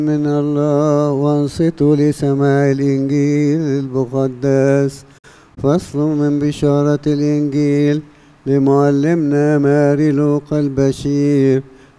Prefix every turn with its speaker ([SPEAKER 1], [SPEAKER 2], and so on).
[SPEAKER 1] من الله وانصتوا لسماع الإنجيل المقدس. فصل من بشارة الإنجيل لمعلمنا ماري لوقا البشير